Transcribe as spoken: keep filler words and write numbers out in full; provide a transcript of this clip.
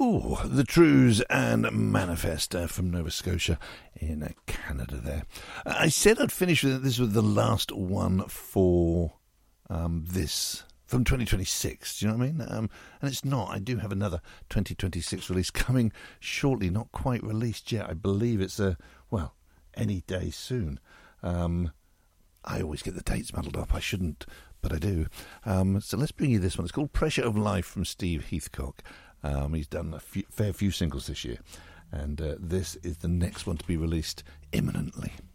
Oh, The Trues and Manifest uh, from Nova Scotia in uh, Canada there. Uh, I said I'd finish with this was the last one for um, this, from twenty twenty-six, do you know what I mean? Um, and it's not. I do have another twenty twenty-six release coming shortly, not quite released yet. I believe it's, a well, any day soon. Um, I always get the dates muddled up. I shouldn't, but I do. Um, so let's bring you this one. It's called Pressure of Life from Steve Heathcock. Um, he's done a few, fair few singles this year, and uh, this is the next one to be released imminently.